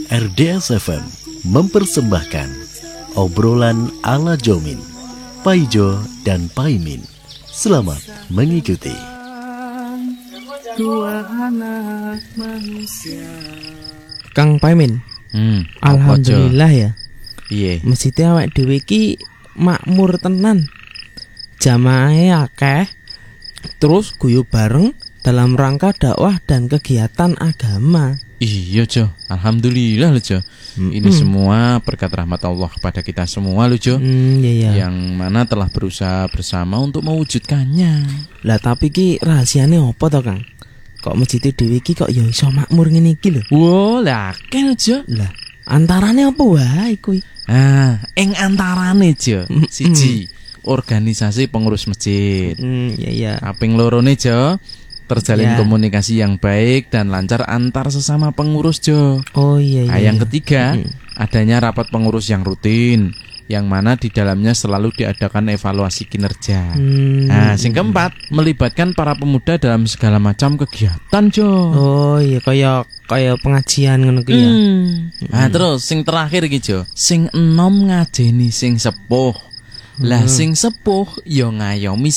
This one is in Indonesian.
RDS FM mempersembahkan obrolan ala Jomin, Paijo dan Paimin. Selamat mengikuti. Dua anak manusia. Kang Paimin, alhamdulillah ya. Iya. Mesjid awak dhewe iki makmur tenan. Jamaahe akeh. Terus guyu bareng dalam rangka dakwah dan kegiatan agama. Iya Jo, alhamdulillah loh Jo. Ini semua berkat rahmat Allah kepada kita semua loh Jo. Iya. Yang mana telah berusaha bersama untuk mewujudkannya. Lah tapi ki rahasiane apa to, Kang? Kok masjid dhewe iki kok ya iso makmur ngene iki lho? Wah, lah akeh Jo. Lah, antarane apa wae kuwi? Ing antarane Jo. Siji, organisasi pengurus masjid. Iya. Kaping lorone Jo, terjalin Ya. komunikasi yang baik dan lancar antar sesama pengurus Jo. Oh iya. Yang ketiga, adanya rapat pengurus yang rutin, yang mana di dalamnya selalu diadakan evaluasi kinerja. Sing keempat, melibatkan para pemuda dalam segala macam kegiatan Jo. Oh iya, kaya pengajian ngono ki ya. Terus sing terakhir iki Jo, sing enom ngajeni sing sepuh. Lah sing sepuh ya ngayomi